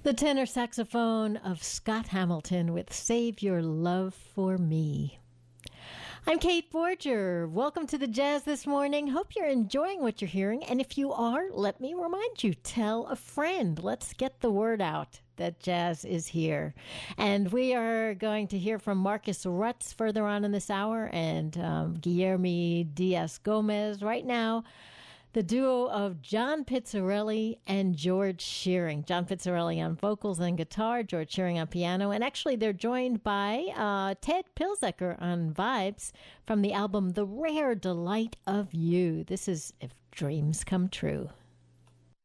The tenor saxophone of Scott Hamilton with Save Your Love for Me. I'm Kate Borger. Welcome to the Jazz this morning. Hope you're enjoying what you're hearing. And if you are, let me remind you, tell a friend. Let's get the word out that jazz is here. And we are going to hear from Marcus Rutz further on in this hour and Guilherme Diaz-Gomez. Right now, the duo of John Pizzarelli and George Shearing. John Pizzarelli on vocals and guitar, George Shearing on piano. And actually, they're joined by Ted Pilzecker on vibes from the album The Rare Delight of You. This is If Dreams Come True.